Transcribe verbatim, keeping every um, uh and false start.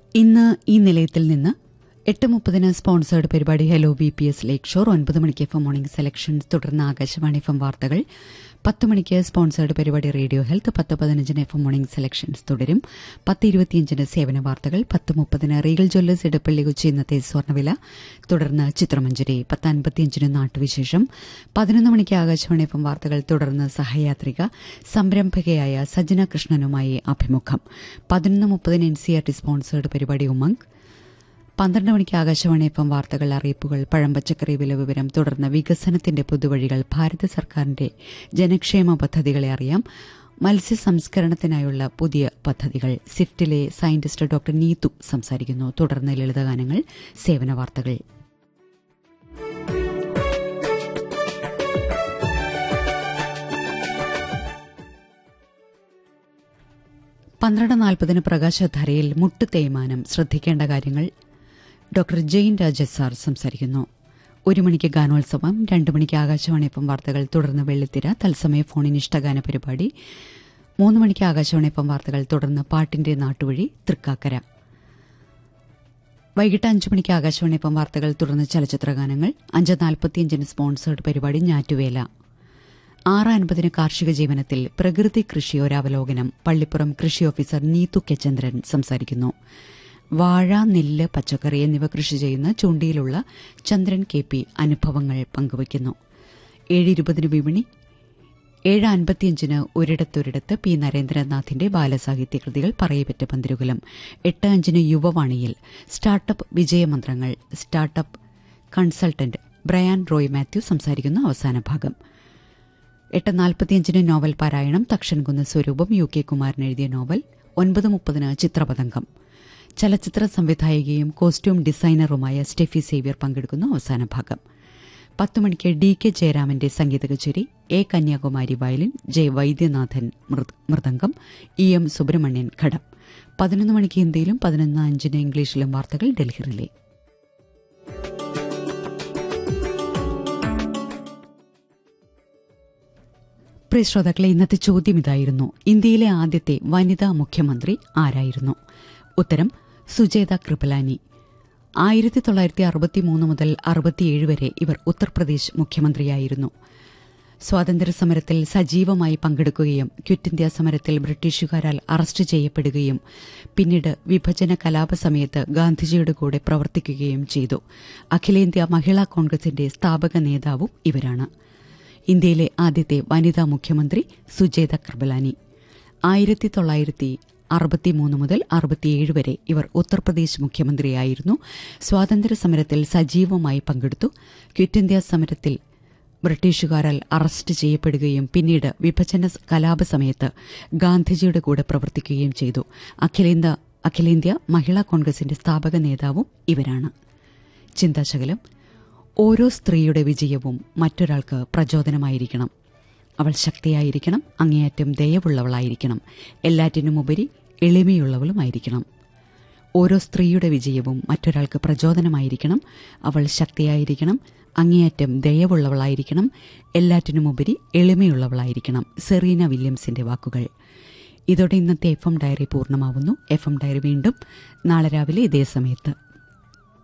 ഇന്ന് ഈ നിലയത്തിൽ നിന്ന് എട്ട് മുപ്പതിന് സ്പോൺസേർഡ് പരിപാടി ഹലോ ബി പി എസ് ലേക്ക് ഷോർ, ഒൻപത് മണിക്ക് എഫ് എം മോർണിംഗ് സെലക്ഷൻസ്, തുടർന്ന് ആകാശവാണി എഫ് എം വാർത്തകൾ, പത്ത് മണിക്ക് സ്പോൺസേർഡ് പരിപാടി റേഡിയോ ഹെൽത്ത്, പത്ത് പതിനഞ്ചിന് എഫ് എം മോർണിംഗ് സെലക്ഷൻസ് തുടരും, പത്ത് ഇരുപത്തിയഞ്ചിന് സേവന വാർത്തകൾ, പത്ത് മുപ്പതിന് റീഗൽ ജ്വല്ലേഴ്സ് ഇടപ്പള്ളി കൊച്ചി ഇന്നത്തെ സ്വർണ്ണവില, തുടർന്ന് ചിത്രമഞ്ജരി, പത്ത് അൻപത്തിയഞ്ചിന് നാട്ടുവിശേഷം, പതിനൊന്ന് മണിക്ക് ആകാശവാണി എഫ് എം വാർത്തകൾ, തുടർന്ന് സഹയാത്രിക സംരംഭകയായ സജ്ജന കൃഷ്ണനുമായി അഭിമുഖം, പതിനൊന്ന് മുപ്പതിന് N C R T sponsored പരിപാടി ഉമംഗ്, പന്ത്രണ്ട് മണിക്ക് ആകാശവാണി എഫ് എം വാർത്തകൾ, അറിയിപ്പുകൾ, പഴം പച്ചക്കറി വില വിവരം, തുടർന്ന് വികസനത്തിന്റെ പുതുവഴികൾ, ഭാരത സർക്കാരിന്റെ ജനക്ഷേമ പദ്ധതികളെ അറിയാം, മത്സ്യ സംസ്കരണത്തിനായുള്ള പുതിയ പദ്ധതികൾ, സിഫ്റ്റിലെ സയന്റിസ്റ്റ് ഡോക്ടർ നീതു സംസാരിക്കുന്നു, തുടർന്ന് ലളിതഗാനങ്ങൾ, സേവന വാർത്തകൾ. പന്ത്രണ്ട് നാൽപ്പതിന് പ്രകാശധാരയിൽ മുട്ട് തേയ്മാനം ശ്രദ്ധിക്കേണ്ട കാര്യങ്ങൾ ഡോക്ടർ ജെയിൻ രാജസ് സാർ സംസാരിക്കുന്നു. ഒരു മണിക്ക് ഗാനോത്സവം, രണ്ട് മണിക്ക് ആകാശവാണി എഫ് എം വാർത്തകൾ, തുടർന്ന് വെള്ളിത്തിര തത്സമയ ഫോണിൻ ഇഷ്ടഗാന പരിപാടി, മൂന്ന് മണിക്ക് ആകാശവാണി എഫ് എം വാർത്തകൾ, തുടർന്ന് പാട്ടിന്റെ നാട്ടുവഴി തൃക്കാക്കര, വൈകിട്ട് അഞ്ചു മണിക്ക് ആകാശവാണി എഫ് എം വാർത്തകൾ, തുടർന്ന് ചലച്ചിത്രഗാനങ്ങൾ, അഞ്ച് നാൽപ്പത്തിയഞ്ചിന് സ്പോൺസേർഡ് പരിപാടി ഞാറ്റുവേല, ആറ് അൻപതിന് കാർഷിക ജീവനത്തിൽ പ്രകൃതി കൃഷി ഒരവലോകനം, പള്ളിപ്പുറം കൃഷി ഓഫീസർ നീതു കെ ചന്ദ്രൻ സംസാരിക്കുന്നു. വാഴ, നെല്ല്, പച്ചക്കറി എന്നിവ കൃഷി ചെയ്യുന്ന ചൂണ്ടിയിലുള്ള ചന്ദ്രൻ കെ പി അനുഭവങ്ങൾ പങ്കുവയ്ക്കുന്നു. ഏഴ് ഇരുപതിന് വിപണി, ഏഴ് അൻപത്തിയഞ്ചിന് ഒരിടത്തൊരിടത്ത് പി നരേന്ദ്രനാഥിന്റെ ബാലസാഹിത്യ കൃതികൾ പറയപ്പെട്ട പന്തിരുകുലം, എട്ട് അഞ്ചിന് യുവവാണിയിൽ startup വിജയമന്ത്രങ്ങൾ, startup consultant Brian Roy Mathew സംസാരിക്കുന്നു. അവസാന ഭാഗം എട്ട് നാൽപ്പത്തിയഞ്ചിന് നോവൽ പാരായണം, തക്ഷൻകുന്ന് സ്വരൂപം, യു കെ കുമാരൻ എഴുതിയ നോവൽ, ഒൻപത് മുപ്പതിന് ചിത്രപതംഗം, ചലച്ചിത്ര സംവിധായകയും കോസ്റ്റ്യൂം ഡിസൈനറുമായ സ്റ്റെഫി സേവ്യർ പങ്കെടുക്കുന്നു. അവസാന ഭാഗം പത്ത് മണിക്ക് ഡി കെ ജയരാമന്റെ സംഗീത കച്ചേരി, A Kanyakumari violin, J Vaidyanathan mridangam, E M Subramanian ഘടം, പതിനൊന്ന് മണിക്ക് ഹിന്ദിയിലും പതിനൊന്ന് അഞ്ചിന് ഇംഗ്ലീഷിലും വാർത്തകൾ ഡൽഹി റിലേ. പ്രിയ ശ്രോതാക്കളെ, ഇന്നത്തെ ചോദ്യം ഇതായിരുന്നു: ഇന്ത്യയിലെ ആദ്യത്തെ വനിതാ മുഖ്യമന്ത്രി ആരായിരുന്നു? ഉത്തരം സുജേത കൃപലാനി. ആയിരത്തി തൊള്ളായിരത്തി അറുപത്തിമൂന്ന് മുതൽ അറുപത്തിയേഴ് വരെ ഇവർ ഉത്തർപ്രദേശ് മുഖ്യമന്ത്രിയായിരുന്നു. സ്വാതന്ത്ര്യസമരത്തിൽ സജീവമായി പങ്കെടുക്കുകയും ക്വിറ്റ് ഇന്ത്യ സമരത്തിൽ ബ്രിട്ടീഷുകാരാൽ അറസ്റ്റ് ചെയ്യപ്പെടുകയും പിന്നീട് വിഭജന കലാപ സമയത്ത് ഗാന്ധിജിയുടെ കൂടെ പ്രവർത്തിക്കുകയും ചെയ്തു. അഖിലേന്ത്യാ മഹിളാ കോൺഗ്രസിന്റെ സ്ഥാപക നേതാവും ഇവരാണ്. ഇന്ത്യയിലെ ആദ്യത്തെ വനിതാ മുഖ്യമന്ത്രി സുജേത കൃപലാനി. ആയിരത്തി തൊള്ളായിരത്തി അറുപത്തിമൂന്ന് മുതൽ അറുപത്തിയേഴ് വരെ ഇവർ ഉത്തർപ്രദേശ് മുഖ്യമന്ത്രിയായിരുന്നു. സ്വാതന്ത്ര്യസമരത്തിൽ സജീവമായി പങ്കെടുത്തു. ക്വിറ്റ് ഇന്ത്യ സമരത്തിൽ ബ്രിട്ടീഷുകാരാൽ അറസ്റ്റ് ചെയ്യപ്പെടുകയും പിന്നീട് വിഭജന കലാപ സമയത്ത് ഗാന്ധിജിയുടെ കൂടെ പ്രവർത്തിക്കുകയും ചെയ്തു. അഖിലേന്ത്യാ അഖിലേന്ത്യാ മഹിളാ കോൺഗ്രസിന്റെ സ്ഥാപക നേതാവും ഇവരാണ്. ചിന്താശകലം: ഓരോ സ്ത്രീയുടെ വിജയവും മറ്റൊരാൾക്ക് പ്രചോദനമായിരിക്കണം. അവൾ ശക്തിയായിരിക്കണം, അങ്ങേയറ്റം ദയവുള്ളവളായിരിക്കണം, എല്ലാറ്റിനുമുപരി എളിമയുള്ളവളുമായിരിക്കണം. ഓരോ സ്ത്രീയുടെ വിജയവും മറ്റൊരാൾക്ക് പ്രചോദനമായിരിക്കണം. അവൾ ശക്തിയായിരിക്കണം, അങ്ങേയറ്റം ദയവുള്ളവളായിരിക്കണം, എല്ലാറ്റിനുമുപരി എളിമയുള്ളവളായിരിക്കണം. സെറീന വില്യംസിന്റെ വാക്കുകൾ. ഇതോടെ ഇന്നത്തെ F M diary പൂർണ്ണമാവുന്നു. F M diary വീണ്ടും നാളെ രാവിലെ ഇതേ സമയത്ത്.